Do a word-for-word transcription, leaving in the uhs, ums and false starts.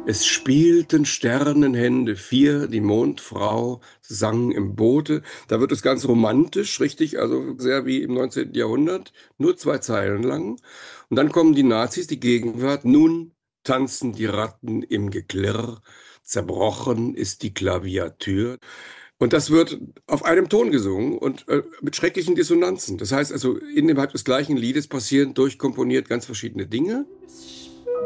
Es spielten Sternenhände vier, die Mondfrau sang im Boote. Da wird es ganz romantisch, richtig, also sehr wie im neunzehnten. Jahrhundert, nur zwei Zeilen lang. Und dann kommen die Nazis, die Gegenwart. Nun tanzen die Ratten im Geklirr, zerbrochen ist die Klaviatur. Und das wird auf einem Ton gesungen und äh, mit schrecklichen Dissonanzen. Das heißt also, innerhalb des gleichen Liedes passieren durchkomponiert ganz verschiedene Dinge.